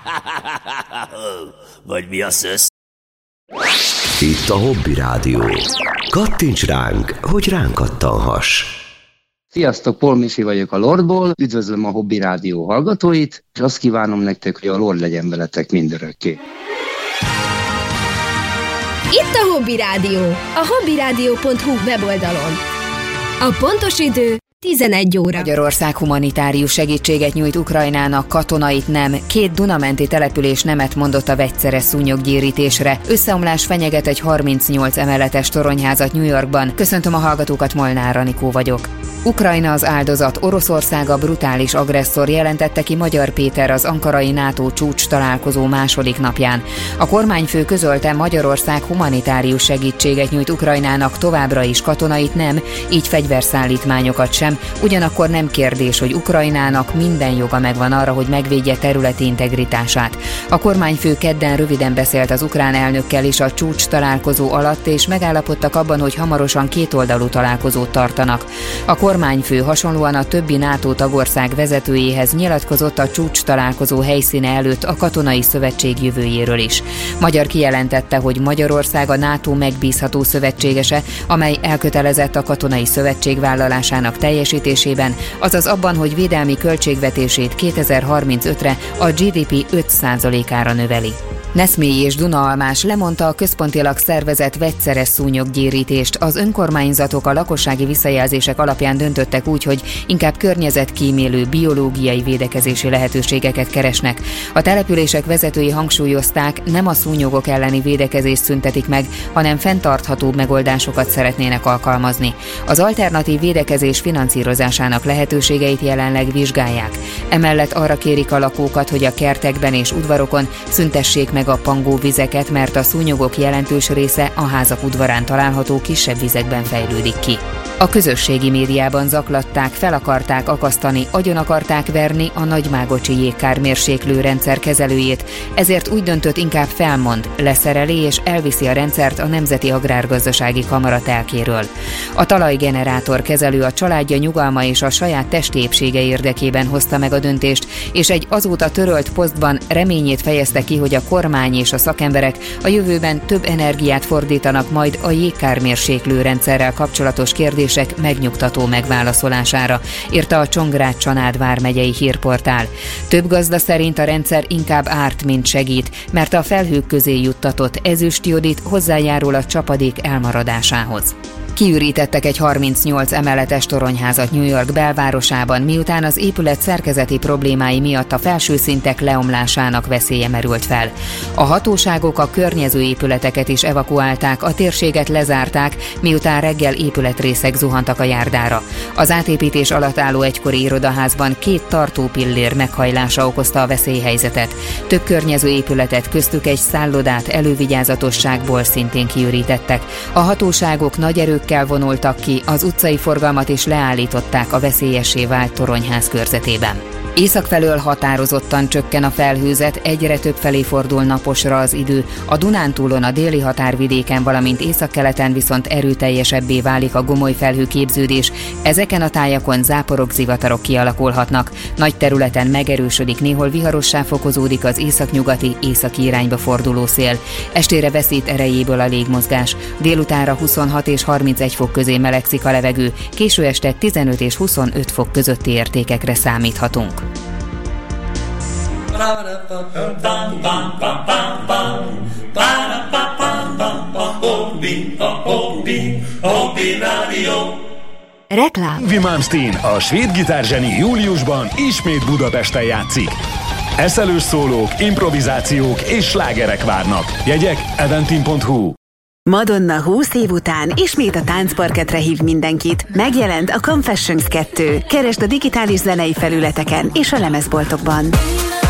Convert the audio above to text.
Vagy mi a szösz? Itt a Hobby Rádió. Kattints ránk, hogy ránk kattanhass. Sziasztok, Paul Misi vagyok a Lordból, üdvözlöm a Hobby Rádió hallgatóit, és azt kívánom nektek, hogy a Lord legyen veletek mindörökké. Itt a Hobby Rádió, a hobbyradio.hu weboldalon. A pontos idő 11 óra. Magyarország humanitárius segítséget nyújt Ukrajnának, katonait nem. 2 Duna-menti település nemet mondott a vegyszeres szúnyoggyérítésre. Összeomlás fenyeget egy 38 emeletes toronyházat New Yorkban. Köszöntöm a hallgatókat, Molnár Anikó vagyok. Ukrajna az áldozat, Oroszország a brutális agresszor, jelentette ki Magyar Péter az ankarai NATO csúcs találkozó második napján. A kormányfő közölte, Magyarország humanitárius segítséget nyújt Ukrajnának, továbbra is, katonait nem, így fegyverszállítmányokat sem. Ugyanakkor nem kérdés, hogy Ukrajnának minden joga megvan arra, hogy megvédje területi integritását. A kormányfő kedden röviden beszélt az ukrán elnökkel is a csúcs találkozó alatt, és megállapodtak abban, hogy hamarosan kétoldalú találkozót tartanak. A kormányfő hasonlóan a többi NATO tagország vezetőjéhez nyilatkozott a csúcs találkozó helyszíne előtt a katonai szövetség jövőjéről is. Magyar kijelentette, hogy Magyarország a NATO megbízható szövetségese, amely elkötelezett a katonai szövetség vállalásának teljesítésében, azaz abban, hogy védelmi költségvetését 2035-re a GDP 5%-ára növeli. Neszmélyi és Dunaalmás lemondta a központilag szervezett vegyszeres szúnyoggyérítést. Az önkormányzatok a lakossági visszajelzések alapján döntöttek úgy, hogy inkább környezetkímélő biológiai védekezési lehetőségeket keresnek. A települések vezetői hangsúlyozták, nem a szúnyogok elleni védekezést szüntetik meg, hanem fenntarthatóbb megoldásokat szeretnének alkalmazni. Az alternatív védekezés finanszírozásának lehetőségeit jelenleg vizsgálják. Emellett arra kérik a lakókat, hogy a kertekben és udvarokon szüntessék meg a pangóvizeket, mert a szúnyogok jelentős része a házak udvarán található kisebb vizekben fejlődik ki. A közösségi médiában zaklatták, fel akarták akasztani, agyon akarták verni a nagymágocsi jégkármérséklő rendszer kezelőjét, ezért úgy döntött, inkább felmond, leszereli és elviszi a rendszert a Nemzeti Agrárgazdasági Kamara telkéről. A talajgenerátor kezelő a családja nyugalma és a saját testi épsége érdekében hozta meg a döntést, és egy azóta törölt posztban reményét fejezte ki, hogy a kormány és a szakemberek a jövőben több energiát fordítanak majd a jégkármérséklő rendszerrel kapcsolatos kérdések megnyugtató megválaszolására, írta a Csongrád-Csanád vármegyei hírportál. Több gazda szerint a rendszer inkább árt, mint segít, mert a felhők közé juttatott ezüstjodid hozzájárul a csapadék elmaradásához. Kiürítettek egy 38 emeletes toronyházat New York belvárosában, miután az épület szerkezeti problémái miatt a felső szintek leomlásának veszélye merült fel. A hatóságok a környező épületeket is evakuálták, a térséget lezárták, miután reggel épületrészek zuhantak a járdára. Az átépítés alatt álló egykori irodaházban 2 tartópillér meghajlása okozta a veszélyhelyzetet. Több környező épületet, köztük egy szállodát elővigyázatosságból szintén kiürítettek. A hatóságok nagy erőkkel vonultak ki, az utcai forgalmat is leállították a veszélyessé vált toronyház körzetében. Észak felől határozottan csökken a felhőzet, egyre több felé fordul naposra az idő. A Dunántúlon, a déli határvidéken, valamint északkeleten viszont erőteljesebbé válik a gomoly felhőképződés. Ezeken a tájakon záporok, zivatarok kialakulhatnak. Nagy területen megerősödik, néhol viharossá fokozódik az északnyugati, északi irányba forduló szél. Estére veszít erejéből a légmozgás. Délutánra 26 és 31 fok közé melegszik a levegő, késő este 15 és 25 fok közötti értékekre számíthatunk. Reklám. Yngwie Malmsteen, a svéd gitárzseni júliusban ismét Budapesten játszik. Eszelős szólók, improvizációk és slágerek várnak. Jegyek eventim.hu. Madonna 20 év után ismét a táncparketre hív mindenkit. Megjelent a Confessions 2. Keresd a digitális zenei felületeken és a lemezboltokban.